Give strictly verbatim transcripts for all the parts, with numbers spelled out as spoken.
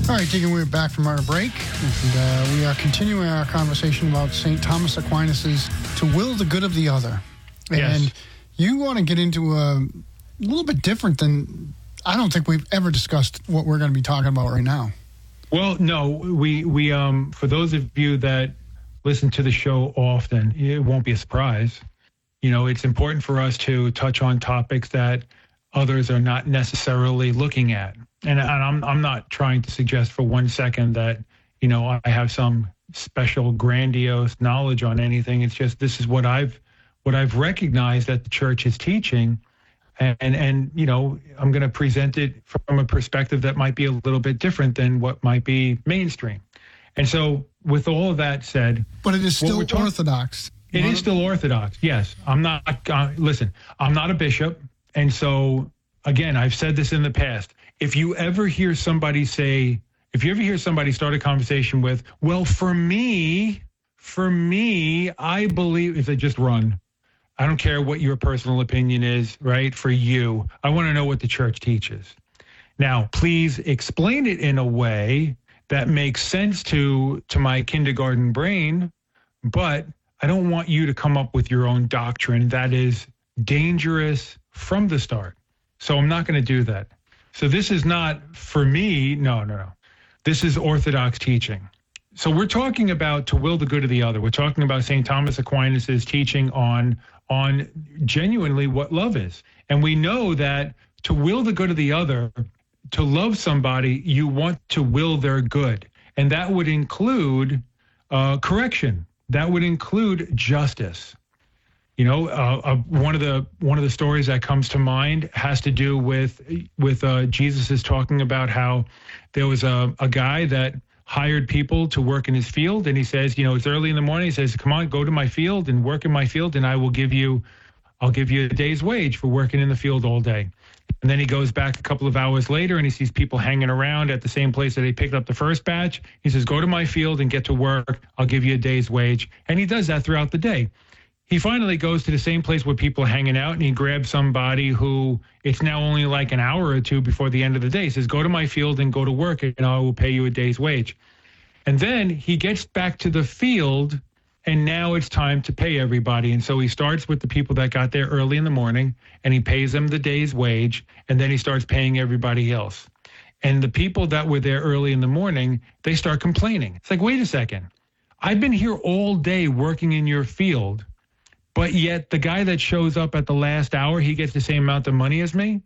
All right, Deacon, we're back from our break, and uh, we are continuing our conversation about Saint Thomas Aquinas' to will the good of the other. And Yes. you want to get into a little bit different than, I don't think we've ever discussed what we're going to be talking about right now. Well, no, we, we um for those of you that listen to the show often, it won't be a surprise. You know, it's important for us to touch on topics that others are not necessarily looking at. And, and I'm I'm not trying to suggest for one second that, you know, I have some special grandiose knowledge on anything. It's just this is what I've what I've recognized that the church is teaching. And, and, and you know, I'm going to present it from a perspective that might be a little bit different than what might be mainstream. And so with all of that said. But it is still talking, orthodox. It is still orthodox, yes. I'm not, uh, listen, I'm not a bishop. And so, again, I've said this in the past. If you ever hear somebody say, if you ever hear somebody start a conversation with, well, for me, for me, I believe, if they just run, I don't care what your personal opinion is, right? For you, I want to know what the church teaches. Now, please explain it in a way that makes sense to, to my kindergarten brain, but I don't want you to come up with your own doctrine that is dangerous from the start. So I'm not going to do that. So this is not for me. No, no, no. This is orthodox teaching. So we're talking about to will the good of the other. We're talking about Saint Thomas Aquinas' teaching on, on genuinely what love is. And we know that to will the good of the other, to love somebody, you want to will their good. And that would include uh, correction. That would include justice. You know, uh, uh, one of the one of the stories that comes to mind has to do with with uh, Jesus is talking about how there was a, a guy that hired people to work in his field, and he says, you know, it's early in the morning. He says, "Come on, go to my field and work in my field, and I will give you, I'll give you a day's wage for working in the field all day." And then he goes back a couple of hours later, and he sees people hanging around at the same place that they picked up the first batch. He says, "Go to my field and get to work. I'll give you a day's wage." And he does that throughout the day. He finally goes to the same place where people are hanging out, and he grabs somebody who it's now only like an hour or two before the end of the day. He says, "Go to my field and go to work, and I will pay you a day's wage." And then he gets back to the field, and now it's time to pay everybody. And so he starts with the people that got there early in the morning, and he pays them the day's wage, and then he starts paying everybody else. And the people that were there early in the morning, they start complaining. It's like, wait a second. I've been here all day working in your field, but yet the guy that shows up at the last hour, he gets the same amount of money as me.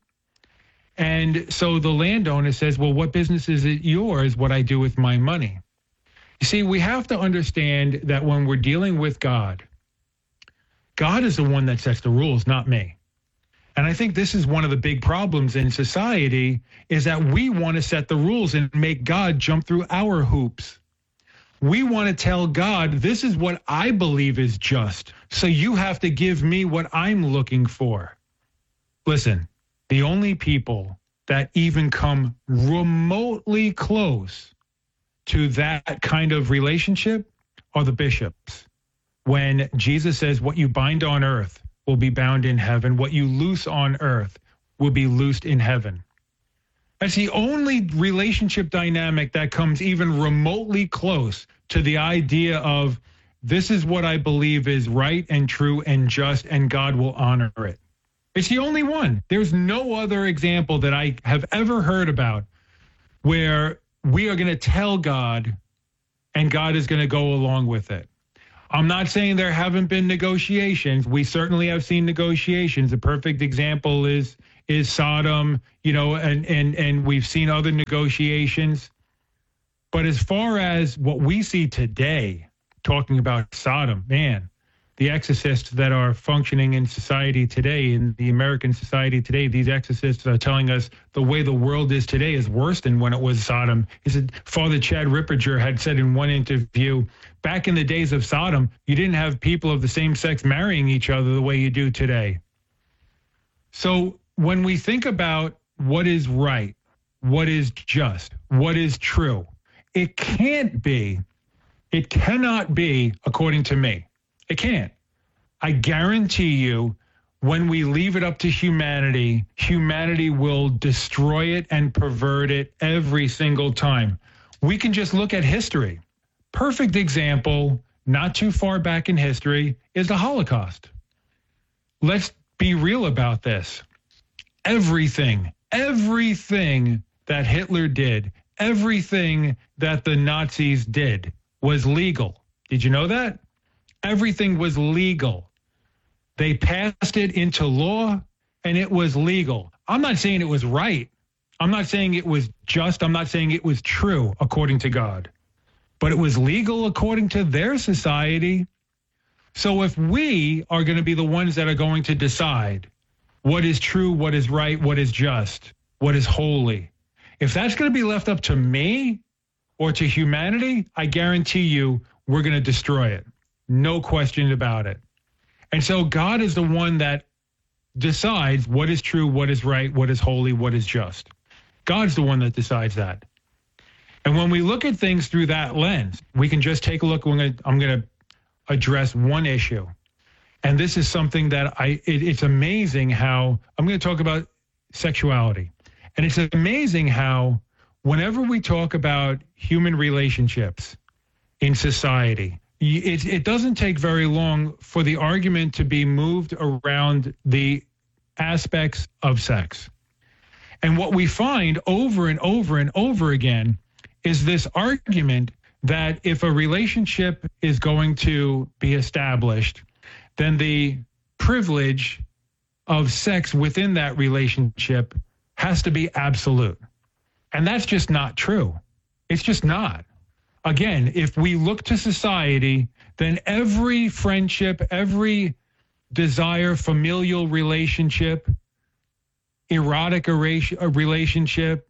And so the landowner says, well, what business is it yours, what I do with my money? You see, we have to understand that when we're dealing with God, God is the one that sets the rules, not me. And I think this is one of the big problems in society is that we want to set the rules and make God jump through our hoops. We want to tell God, this is what I believe is just, so you have to give me what I'm looking for. Listen, the only people that even come remotely close to that kind of relationship are the bishops. When Jesus says, what you bind on earth will be bound in heaven, what you loose on earth will be loosed in heaven. That's the only relationship dynamic that comes even remotely close to the idea of this is what I believe is right and true and just, and God will honor it. It's the only one. There's no other example that I have ever heard about where we are going to tell God and God is going to go along with it. I'm not saying there haven't been negotiations. We certainly have seen negotiations. A perfect example is is Sodom, you know, and and and we've seen other negotiations. But as far as what we see today, talking about Sodom, man, the exorcists that are functioning in society today, in the American society today, these exorcists are telling us the way the world is today is worse than when it was Sodom. He said, Father Chad Ripperger had said in one interview, back in the days of Sodom, you didn't have people of the same sex marrying each other the way you do today. So when we think about what is right, what is just, what is true, it can't be, it cannot be according to me. It can't. I guarantee you, when we leave it up to humanity, humanity will destroy it and pervert it every single time. We can just look at history. Perfect example, not too far back in history, is the Holocaust. Let's be real about this. Everything, everything that Hitler did, everything that the Nazis did was legal. Did you know that? Everything was legal. They passed it into law, and it was legal. I'm not saying it was right. I'm not saying it was just. I'm not saying it was true according to God. But it was legal according to their society. So if we are going to be the ones that are going to decide what is true, what is right, what is just, what is holy, if that's going to be left up to me or to humanity, I guarantee you we're going to destroy it. No question about it. And so God is the one that decides what is true, what is right, what is holy, what is just. God's the one that decides that. And when we look at things through that lens, we can just take a look. We're gonna, I'm going to address one issue. And this is something that I, it, it's amazing how, I'm going to talk about sexuality. And it's amazing how whenever we talk about human relationships in society, it, it doesn't take very long for the argument to be moved around the aspects of sex. And what we find over and over and over again is this argument that if a relationship is going to be established, then the privilege of sex within that relationship has to be absolute. And that's just not true. It's just not. Again, if we look to society, then every friendship, every desire, familial relationship, erotic relationship,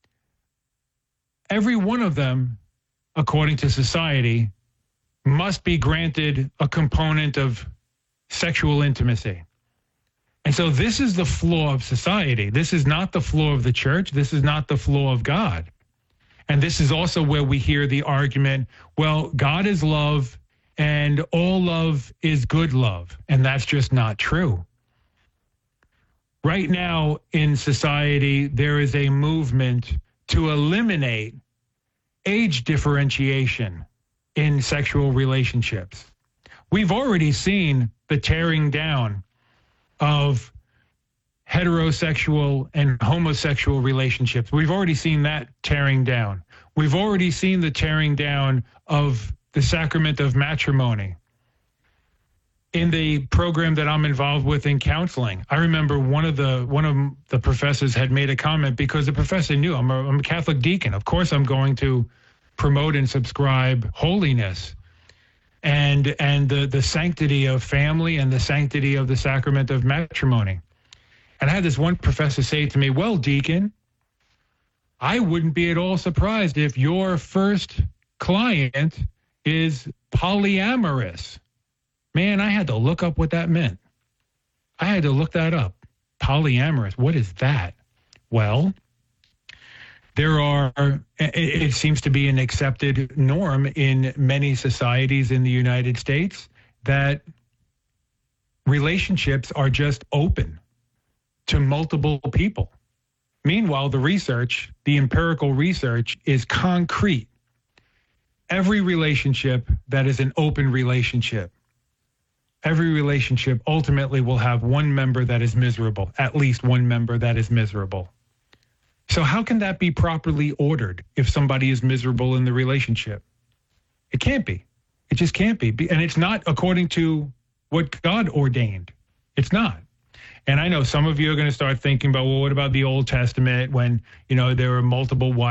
every one of them, according to society, must be granted a component of sexual intimacy. And so this is the flaw of society. This is not the flaw of the church. This is not the flaw of God. And this is also where we hear the argument, well, God is love and all love is good love. And that's just not true. Right now in society, there is a movement to eliminate age differentiation in sexual relationships. We've already seen the tearing down of heterosexual and homosexual relationships. We've already seen that tearing down. We've already seen the tearing down of the sacrament of matrimony. In the program that I'm involved with in counseling, I remember one of the one of the professors had made a comment because the professor knew I'm a, I'm a Catholic deacon. Of course, I'm going to promote and subscribe holiness and and the, the sanctity of family and the sanctity of the sacrament of matrimony. And I had this one professor say to me, well, deacon, I wouldn't be at all surprised if your first client is polyamorous. Man, I had to look up what that meant. I had to look that up. Polyamorous, what is that? Well, there are, it seems to be an accepted norm in many societies in the United States that relationships are just open to multiple people. Meanwhile, the research, the empirical research is concrete. Every relationship that is an open relationship, every relationship ultimately will have one member that is miserable, at least one member that is miserable. So how can that be properly ordered if somebody is miserable in the relationship? It can't be. It just can't be. And it's not according to what God ordained. It's not. And I know some of you are going to start thinking about, well, what about the Old Testament when, you know, there were multiple wives?